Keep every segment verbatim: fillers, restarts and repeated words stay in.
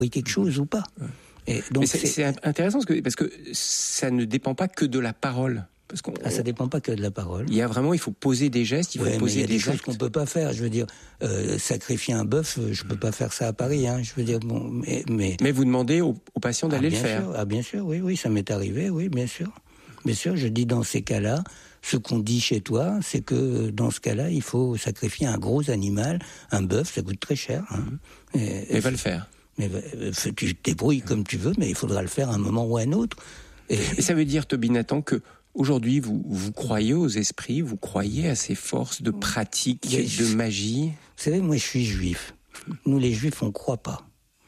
quelque chose ou pas. Et donc Mais c'est, c'est... c'est intéressant parce que, parce que ça ne dépend pas que de la parole. Parce qu'on, ah, ça dépend pas que de la parole. Il y a vraiment, il faut poser des gestes, il faut ouais, poser mais il y a des, des choses actes qu'on peut pas faire. Je veux dire, euh, sacrifier un bœuf, je peux pas faire ça à Paris. Hein. Je veux dire, bon, mais mais, mais vous demandez aux, aux patients d'aller ah, le faire. Sûr, ah bien sûr, oui, oui, ça m'est arrivé, oui, bien sûr, bien sûr. Je dis dans ces cas-là, ce qu'on dit chez toi, c'est que dans ce cas-là, il faut sacrifier un gros animal, un bœuf, ça coûte très cher. Hein. Et, et va le faire. Mais tu te débrouilles comme tu veux, mais il faudra le faire à un moment ou à un autre. Et, et ça veut dire, Toby Nathan, que aujourd'hui, vous, vous croyez aux esprits, vous croyez à ces forces de pratique, mais de je, magie. Vous savez, moi, je suis juif. Nous, les juifs, on ne croit pas.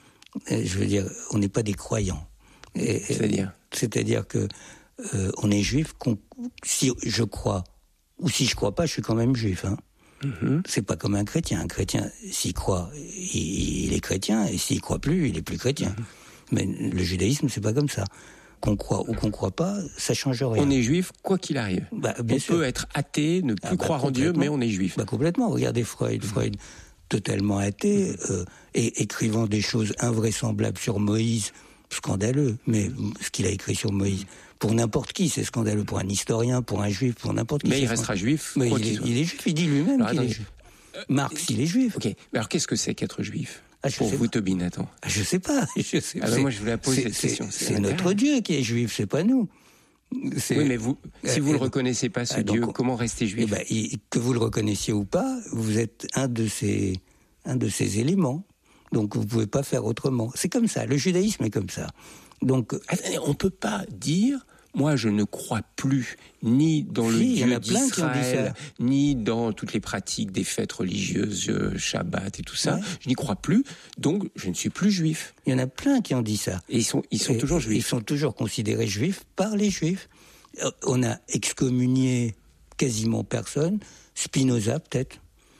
Et je veux dire, on n'est pas des croyants. Et, c'est-à-dire C'est-à-dire que euh, on est juif. Qu'on, si je crois ou si je crois pas, je suis quand même juif. Hein. Mm-hmm. C'est pas comme un chrétien. Un chrétien, s'il croit, il, il est chrétien, et s'il croit plus, il est plus chrétien. Mm-hmm. Mais le judaïsme, c'est pas comme ça. Qu'on croit ou qu'on croit pas, ça change rien. On est juif quoi qu'il arrive. Bah, bien on sûr. peut être athée, ne plus ah, bah, croire en Dieu, mais on est juif. Bah, complètement. Regardez Freud. Freud, totalement athée, euh, et écrivant des choses invraisemblables sur Moïse, scandaleux. Mais ce qu'il a écrit sur Moïse, pour n'importe qui, c'est scandaleux. Pour un historien, pour un juif, pour n'importe qui. Mais il restera juif. Mais il est, il est juif. Il dit lui-même alors, qu'il attendez. est juif. Euh, Marx, il est juif. Ok. Mais alors qu'est-ce que c'est qu'être juif? Ah, pour vous, Toby Nathan? Ah, je sais pas. Je sais. Ah ben moi, je voulais poser cette c'est, question. C'est, c'est notre Dieu qui est juif, c'est pas nous. C'est... Oui, mais vous, si vous ne euh, le reconnaissez pas, ce ah, Dieu, donc, comment rester juif? eh ben, il, que vous le reconnaissiez ou pas, vous êtes un de ces, un de ces éléments. Donc, vous pouvez pas faire autrement. C'est comme ça. Le judaïsme est comme ça. Donc, attendez, on peut pas dire... Moi, je ne crois plus ni dans si, le Dieu d'Israël, ni dans toutes les pratiques des fêtes religieuses, euh, Shabbat et tout ça. Ouais. Je n'y crois plus, donc je ne suis plus juif. Il y en a plein qui ont dit ça. Et ils sont, ils sont et, toujours juifs. Ils sont toujours considérés juifs par les juifs. On a excommunié quasiment personne. Spinoza, peut-être.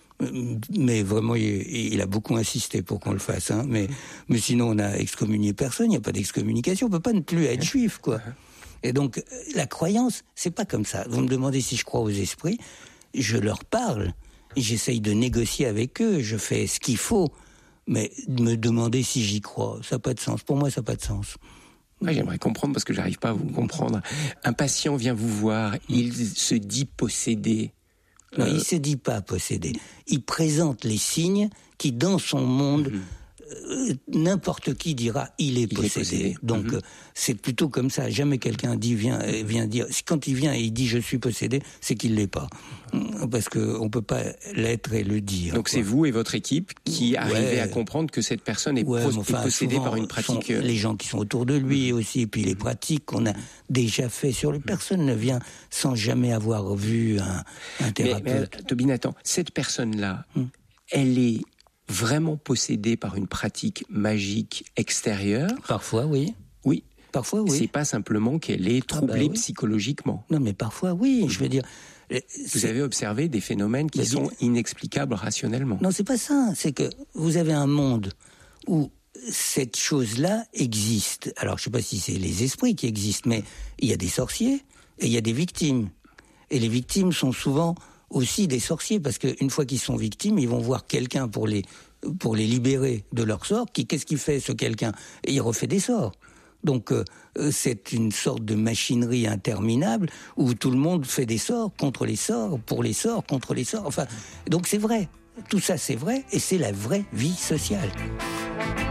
Mais vraiment, il, il a beaucoup insisté pour qu'on le fasse. Hein. Mais, mais sinon, on a excommunié personne. Il n'y a pas d'excommunication. On ne peut pas ne plus être juif, quoi. Et donc, la croyance, c'est pas comme ça. Vous me demandez si je crois aux esprits, je leur parle, j'essaye de négocier avec eux, je fais ce qu'il faut, mais me demander si j'y crois, ça n'a pas de sens. Pour moi, ça n'a pas de sens. Ouais, j'aimerais comprendre parce que j'arrive pas à vous comprendre. Un patient vient vous voir, il se dit possédé. Non, euh... il se dit pas possédé. Il présente les signes qui, dans son monde, mmh. Euh, n'importe qui dira il est possédé. Il est possédé. Donc mm-hmm. euh, c'est plutôt comme ça. Jamais quelqu'un dit vient euh, vient dire. Quand il vient et il dit je suis possédé, c'est qu'il l'est pas. Parce que on peut pas l'être et le dire. Donc quoi. C'est vous et votre équipe qui ouais. arrivez à comprendre que cette personne est, ouais, pos- enfin, est possédée par une pratique. Sont les gens qui sont autour de lui mm-hmm. aussi, et puis les pratiques qu'on a déjà fait sur lui. Personne ne vient sans jamais avoir vu un, un thérapeute. Mais, mais Toby Nathan, cette personne-là, mm. elle est vraiment possédée par une pratique magique extérieure? Parfois, oui. Oui. Parfois, oui. C'est pas simplement qu'elle est troublée ah bah oui. psychologiquement. Non, mais parfois, oui. Je veux dire. Vous c'est... avez observé des phénomènes qui mais sont bien... inexplicables rationnellement. Non, c'est pas ça. C'est que vous avez un monde où cette chose-là existe. Alors, je sais pas si c'est les esprits qui existent, mais il y a des sorciers et il y a des victimes. Et les victimes sont souvent aussi des sorciers, parce qu'une fois qu'ils sont victimes, ils vont voir quelqu'un pour les, pour les libérer de leur sort. Qui, qu'est-ce qu'il fait, ce quelqu'un? Et il refait des sorts. Donc, euh, c'est une sorte de machinerie interminable où tout le monde fait des sorts contre les sorts, pour les sorts, contre les sorts. Enfin, donc c'est vrai. Tout ça, c'est vrai, et c'est la vraie vie sociale.